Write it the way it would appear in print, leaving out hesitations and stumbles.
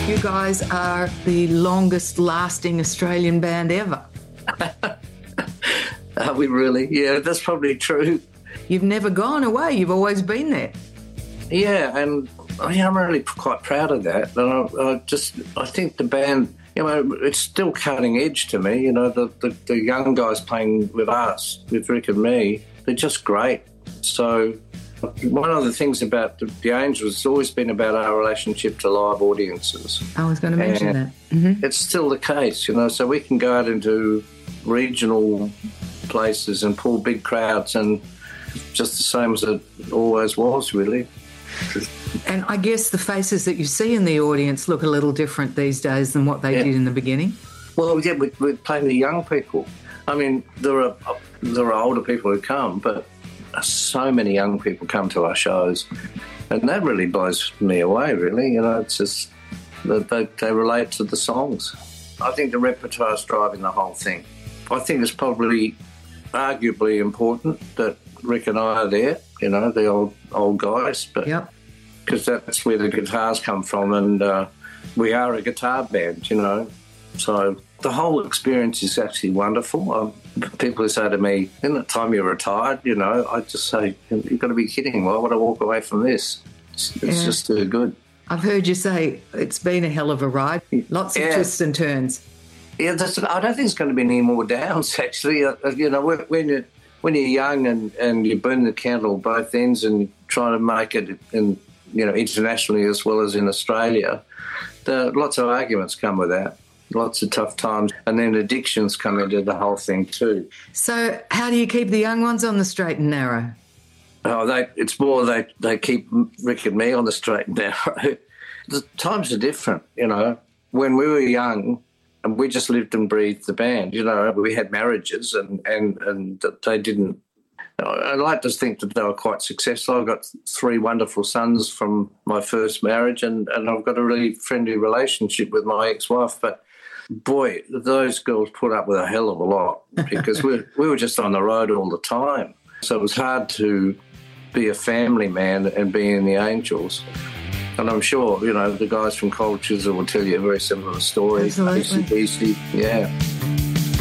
You guys are the longest lasting Australian band ever. Are we really? Yeah, that's probably true. You've never gone away. You've always been there. Yeah, and I'm really quite proud of that. And I think the band, it's still cutting edge to me. The young guys playing with us, with Rick and me, they're just great. So one of the things about the Angels has always been about our relationship to live audiences. I was going to mention that. Mm-hmm. It's still the case, so we can go out into regional places and pull big crowds, and just the same as it always was, really. And I guess the faces that you see in the audience look a little different these days than what they did in the beginning. Well, yeah, we're playing the young people. I mean, there are older people who come, but so many young people come to our shows, and that really blows me away, really. It's just that they relate to the songs. I think the repertoire is driving the whole thing. I think it's probably arguably important that Rick and I are there, the old guys, but because that's where the guitars come from, and we are a guitar band, So the whole experience is actually wonderful. People who say to me, in the time you're retired, I just say, you've got to be kidding. Why would I walk away from this? It's just too good. I've heard you say it's been a hell of a ride. Lots of twists and turns. Yeah, I don't think it's going to be any more downs, actually. When you're young and you burn the candle both ends and trying to make it internationally as well as in Australia, lots of arguments come with that. Lots of tough times, and then addictions come into the whole thing too. So how do you keep the young ones on the straight and narrow? It's more they keep Rick and me on the straight and narrow. The times are different, When we were young, and we just lived and breathed the band, we had marriages and they didn't. I like to think that they were quite successful. I've got 3 wonderful sons from my first marriage, and I've got a really friendly relationship with my ex-wife, but boy, those girls put up with a hell of a lot because we were just on the road all the time. So it was hard to be a family man and be in the Angels. And I'm sure, the guys from Cold Chisel will tell you a very similar story. Absolutely. AC/DC, yeah.